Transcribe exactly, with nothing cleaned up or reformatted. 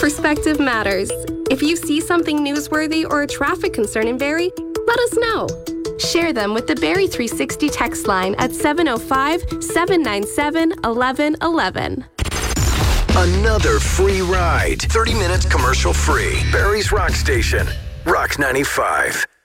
perspective matters. If you see something newsworthy or a traffic concern in Barrie, let us know. Share them with the Barrie three sixty text line at seven oh five, seven nine seven, one one one one. Another free ride. thirty minutes commercial free. Barrie's Rock Station. Rock ninety-five.